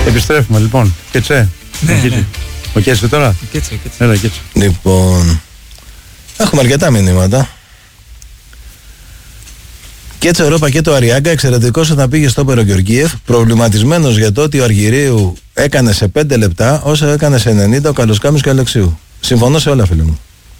Επιστρέφουμε λοιπόν. Κέτσε. Ναι. Ο Κέτσε τώρα. Κέτσε. Έλα, Κέτσε. Λοιπόν, έχουμε αρκετά μηνύματα. Κέτσε Ευρώπα και το Αριάγκα, εξαιρετικός όταν πήγε στο Περογεωργίευ, προβληματισμένος για το ότι ο Αργυρίου έκανε σε 5 λεπτά όσο έκανε σε 90 ο Καλοσκάμης και ο Αλεξίου. Συμφωνώ σε όλα, φίλε μου.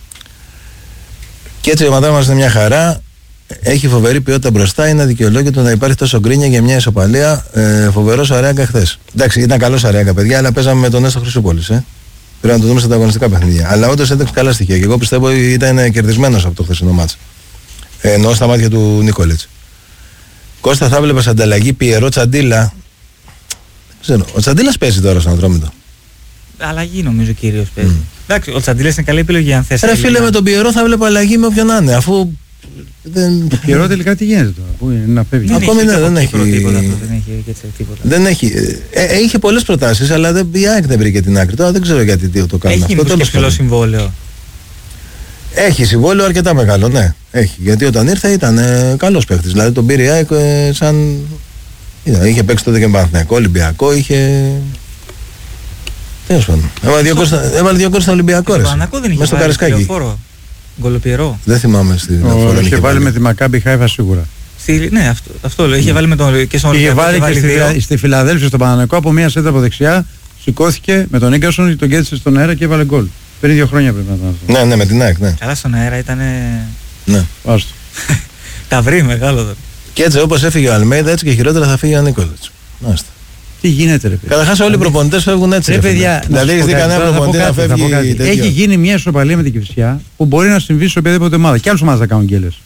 Και έτσι η ομάδα μας είναι μια χαρά. Έχει φοβερή ποιότητα μπροστά. Είναι αδικαιολόγητο να υπάρχει τόσο γκρίνια για μια ισοπαλία. Φοβερός ο Αριάγκα χθες. Εντάξει, ήταν καλός Αριάγκα, παιδιά, αλλά παίζαμε με τον Νέστο Χρυσούπολης. Πρέπει να το δούμε στα αγωνιστικά παιχνίδια. Αλλά όντως έδειξε καλά στοιχεία. Και εγώ πιστεύω ότι ήταν κερδισμένος από το χθεσινό μάτς. Εννοώ στα μάτια του Νίκολετς. Κώστα, θα βλέπεις ανταλλαγή Πιερό Τσαντίλα. Δεν ξέρω. Ο Τσαντίλας παίζει τώρα στον Ατρόμητο. Αλλαγή νομίζω κυρίως παίζει. Εντάξει, ο Τσαντίλας είναι καλή επιλογή αν θες. Ρε φίλε, με τον Πιερό θα βλέπω αλλαγή με όποιον να είναι. Αφού. Ο Πιερό τελικά τι γίνεται τώρα, πού είναι να φεύγει. Ακόμη δεν έχει. Δεν έχει. Είχε πολλές προτάσεις, αλλά η ΑΕΚ δεν βρήκε την άκρη. Τώρα δεν ξέρω γιατί το κάνουν αυτό. Έχει και ψηλό συμβόλαιο. Έχει συμβόλαιο αρκετά μεγάλο, ναι. Έχει. Γιατί όταν ήρθε ήταν καλός παίχτης. Δηλαδή τον πήρε η ΑΕΚ σαν. Είχε παίξει τότε και Παναθηναϊκό, Ολυμπιακό, είχε. Τέλος πάντων. Έβαλε 2 γκολ στον Ολυμπιακό. Παναθηναϊκό δεν είχε βάλει Γκολοπιερό. Δεν θυμάμαι στη διαφορά. Είχε βάλει με τη Μακάμπι Χάιφα σίγουρα. Ναι, αυτό λέω. Είχε βάλει με τον και στον Ολυμπιακό. Είχε βάλει και στη Φιλαδέλφια στο Παναθηναϊκό από μία σέντρα από δεξιά. Σηκώθηκε με τον Ίγκασον, τον κέρδισε στον αέρα και έβαλε γκολ. Πριν 2 χρόνια πρέπει να ήταν αυτό. Ναι, με την ΑΕΚ, ναι. Καλά στον αέρα ήταν. Ναι. Άστο. Τα βρει μεγάλο τώρα. Και έτσι όπως έφυγε ο Αλμέιδα, έτσι και χειρότερα θα φύγει ο Νίκολετς. Μάλιστα. Τι γίνεται, ρε παιδιά. Καταρχάς όλοι οι προπονητές φεύγουν έτσι. Ρε παιδιά, δηλαδή έχεις δει κανένα προπονητή να φεύγει. Έχει γίνει μια ισοπαλία με την Κηφισιά που μπορεί να συμβεί σε οποιαδήποτε ομάδα. Και άλλες ομάδες θα κάνουν γκέλες.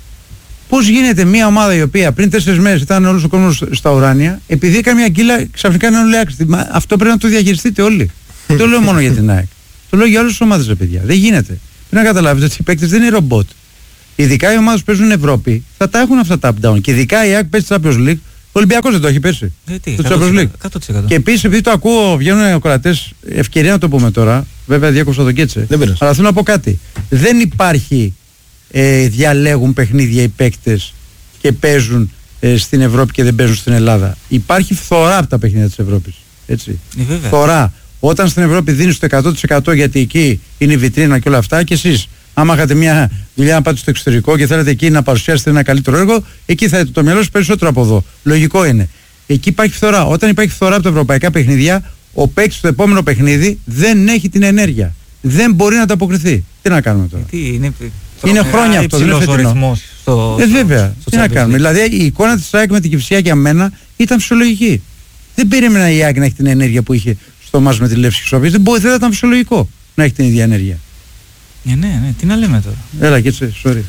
Πώς γίνεται μια ομάδα η οποία πριν 4 μέρες ήταν όλος ο κόσμος στα ουράνια, επειδή έκανε μια γκίλα ξαφνικά είναι όλοι άξιτοι. Αυτό πρέπει να το διαχειριστείτε όλοι. Δεν το λέω μόνο για την ΑΕΚ. Το λέω για όλες τις ομάδες, ρε παιδιά. Δεν γίνεται. Πρέπει να καταλάβετε ότι οι παίκτες δεν είναι ρομπότ. Ειδικά οι ομάδες που παίζουν Ευρώπη θα τα έχουν αυτά τα up-down. Και ειδικά η ΑΕΚ παίζει Champions League. Ο Ολυμπιακός δεν το έχει πέσει. Το Champions League. 100%. Και επίσης, επειδή το ακούω, βγαίνουν ακροατές, ευκαιρία να το πούμε τώρα. Βέβαια, διάκοψα τον Κέτσε. Αλλά θέλω να πω κάτι. Δεν υπάρχει διαλέγουν παιχνίδια οι παίκτες και παίζουν στην Ευρώπη και δεν παίζουν στην Ελλάδα. Υπάρχει φθορά από τα παιχνίδια της Ευρώπης. Έτσι. Φθορά. Όταν στην Ευρώπη δίνεις το 100% γιατί εκεί είναι η βιτρίνα και όλα αυτά, και εσείς, άμα είχατε μια δουλειά να πάτε στο εξωτερικό και θέλετε εκεί να παρουσιάσετε ένα καλύτερο έργο, εκεί θα έχετε το μυαλό σας περισσότερο από εδώ. Λογικό είναι. Εκεί υπάρχει φθορά. Όταν υπάρχει φθορά από τα ευρωπαϊκά παιχνίδια, ο παίκτης στο επόμενο παιχνίδι δεν έχει την ενέργεια. Δεν μπορεί να ανταποκριθεί. Τι να κάνουμε τώρα. Είναι χρόνια αυτό. Δεν είναι φετινό. Βέβαια. Τι να κάνουμε. Δηλαδή η εικόνα της ΑΕΚ με την Κηφισιά για μένα ήταν φυσιολογική. Δεν περίμενα η ΑΕΚ να έχει την ενέργεια που είχε στο μάτς με τη Λεύση Χρυσόπης. Δεν θα ήταν φυσιολογικό να έχει την ίδια ενέργεια. Ναι, τι να λέμε τώρα. Έλα, Κέτσε, sorry.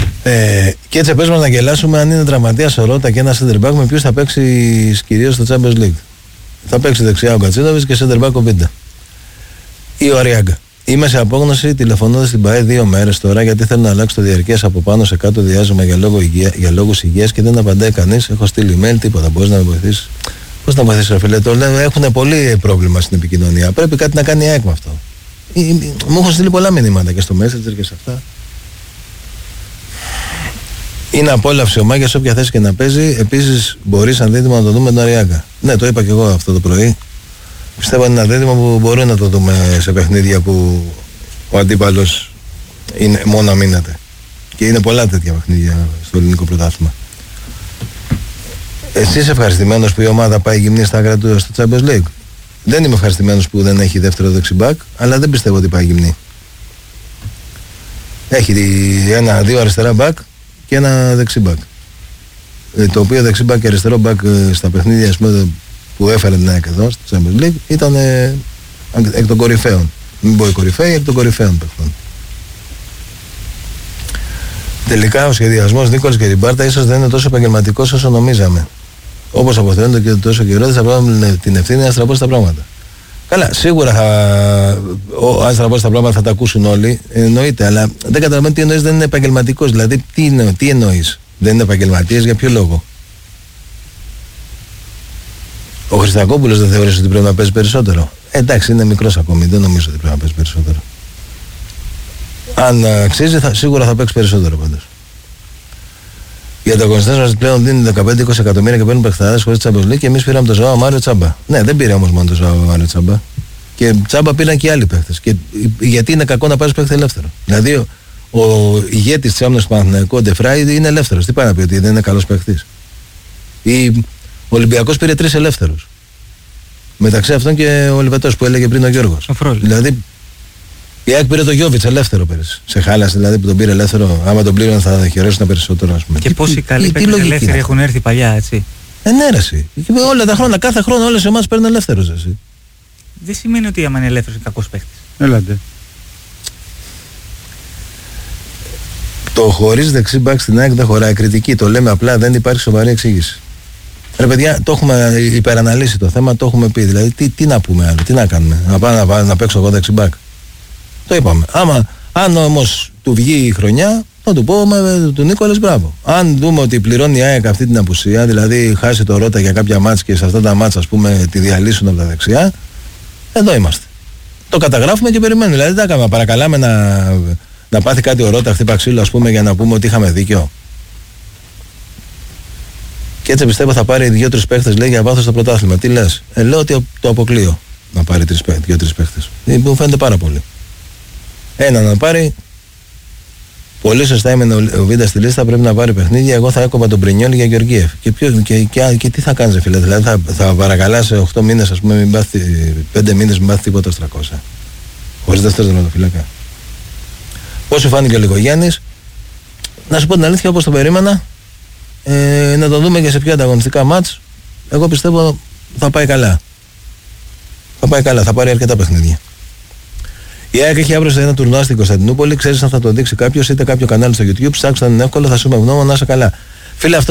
Και έτσι πες μας να γελάσουμε αν είναι τραυματίας ο Ρώτα και ένα center back με ποιους θα παίξει κυρίως στο Champions League. Θα παίξει δεξιά ο Κατσίνοβιτς και center back ο Βίντα. Ή ο Αριάγκα. Είμαι σε απόγνωση τηλεφωνώντας στην ΠΑΕ 2 μέρες τώρα γιατί θέλω να αλλάξω το διαρκές από πάνω σε κάτω διάζωμα για λόγους υγείας και δεν απαντάει κανείς. Έχω στείλει email, τίποτα. Μπορείς να με βοηθήσεις. Πώς να βοηθήσεις, ρε φίλε. Το λέω, έχουν πολύ πρόβλημα στην επικοινωνία. Πρέπει κάτι να κάνει η ΑΕΚ με αυτό. Μου έχουν στείλει πολλά μηνύματα και στο Messenger και σε αυτά. Είναι απόλαυση ο Μάγκας όποια θέση και να παίζει. Επίσης μπορείς αντίτιμο να το δούμε τον Αριάγκα. Ναι, το είπα και εγώ αυτό το πρωί. Πιστεύω είναι ένα αντίτιμο που μπορεί να το δούμε σε παιχνίδια που ο αντίπαλος είναι μόνο αμήνεται. Και είναι πολλά τέτοια παιχνίδια στο ελληνικό πρωτάθλημα. Εσύ είσαι ευχαριστημένος που η ομάδα πάει γυμνή στα άκρα του στο Champions League? Δεν είμαι ευχαριστημένος που δεν έχει δεύτερο δεξιμπάκ, αλλά δεν πιστεύω ότι πάει γυμνή. Έχει 1-2 αριστερά μπακ και ένα δεξιμπάκ. Το οποίο δεξιμπάκ και αριστερό μπακ στα παιχνίδια που έφερε την ΑΕΚ εδώ στο Champions League ήταν εκ των κορυφαίων. Μην πω οι κορυφαίοι, εκ των κορυφαίων παιχνών. Τελικά ο σχεδιασμός Νίκολας και Ριμπάρτα ίσως δεν είναι τόσο επαγγελματικός όσο νομίζαμε. Όπως αποθεώνεται και τόσο καιρό δεν θα πρέπει την ευθύνη να στραπώσει τα πράγματα. Καλά, σίγουρα αν στραπώσει τα πράγματα θα τα ακούσουν όλοι, εννοείται, αλλά δεν καταλαβαίνω τι εννοείς δεν είναι επαγγελματικός. Δηλαδή, τι εννοείς, δεν είναι επαγγελματίες, για ποιο λόγο? Ο Χριστακόπουλος δεν θεωρείς ότι πρέπει να παίζει περισσότερο? Εντάξει, είναι μικρός ακόμη, δεν νομίζω ότι πρέπει να παίζει περισσότερο. Αν αξίζει, σίγουρα θα παίξει περισσότερο πάντως. Οι ανταγωνιστές μας πλέον δίνουν 15-20 εκατομμύρια και παίρνουν παιχτάδες χωρίς Champions League και εμείς πήραμε τον Ζωάο Μάριο Τσάμπα. Ναι, δεν πήρε όμως μόνο τον Ζωάο Μάριο Τσάμπα. Και Τσάμπα πήραν και άλλοι παίχτες. Και γιατί είναι κακό να πάρεις παίχτη ελεύθερο. Δηλαδή ο ηγέτης της άμυνας του Παναθηναϊκού, ο Ντεφράι, είναι ελεύθερος. Τι πάει να πει, ότι δεν είναι καλός παίχτης. Ο Ολυμπιακός πήρε 3 ελεύθερους. Μεταξύ αυτών και ο Λιβετός που έλεγε πριν ο Γιώργος. Δηλαδή η ΑΕΚ πήρε το Γιώβιτς ελεύθερο πέρυσι. Σε χάλασε δηλαδή που τον πήρε ελεύθερο. Άμα τον πλήρωνε θα χαιρόσουν περισσότερο, ας πούμε. Και πόσοι καλοί παίκτες ελεύθεροι έχουν έρθει παλιά, έτσι. Ναι, ρε εσύ. Όλα τα χρόνια, κάθε χρόνο όλες εμάς παίρνουν ελεύθερους, εσύ. Δεν σημαίνει ότι άμα είναι ελεύθερος είναι κακός παίκτης. Έλατε. Το χωρίς δεξί μπακ στην ΑΕΚ δεν χωράει κριτική. Το λέμε απλά, δεν υπάρχει σοβαρή εξήγηση. Ρε παιδιά, το έχουμε υπεραναλύσει το θέμα, το έχουμε πει. Δηλαδή, τι να πούμε άλλο, τι να κάνουμε. Να πάω να παίξω εγώ δεξί μπακ. Το είπαμε. Αν όμως του βγει η χρονιά, θα του πω του Νίκολας μπράβο. Αν δούμε ότι πληρώνει η ΑΕΚ αυτή την απουσία, δηλαδή χάσει το Ρότα για κάποια μάτς και σε αυτά τα μάτς, ας πούμε, τη διαλύσουν από τα δεξιά, εδώ είμαστε. Το καταγράφουμε και περιμένουμε. Δηλαδή, δεν τα κάνουμε. Παρακαλάμε να πάθει κάτι ο Ρότα, χτύπα ξύλο, ας πούμε, για να πούμε ότι είχαμε δίκιο. Και έτσι πιστεύω θα πάρει 2-3 παίχτες, λέει, για βάθος στο πρωτάθλημα. Τι λες? Λέω ότι το αποκλείω να πάρει 2-3 παίχτες. Μου φαίνεται πάρα πολύ. Ένα να πάρει. Πολύ σωστά είμαι ο Βίντα στη λίστα, πρέπει να πάρει παιχνίδια. Εγώ θα έκοβα τον Πρινιόλ για Γεωργίεφ. Και τι θα κάνεις, φίλε? Δηλαδή θα παρακαλάσει 8 μήνες, ας πούμε, 5 μήνες, μην πάθει τίποτα 300. Χωρίς δεύτερο τερματοφύλακα. Πώς σου φάνηκε ο Λικογιάννης? Να σου πω την αλήθεια, όπως το περίμενα. Να το δούμε και σε πιο ανταγωνιστικά μάτς. Εγώ πιστεύω θα πάει καλά. Θα πάρει αρκετά παιχνίδια. Η ΑΕΚ έχει αύριο σε ένα τουρνουά στην Κωνσταντινούπολη. Ξέρεις αν θα το δείξει κάποιος, είτε κάποιο κανάλι στο YouTube. Ψάξτε, είναι εύκολο, θα σου είμαι ευγνώμων, να είσαι καλά. Φίλε, αυτό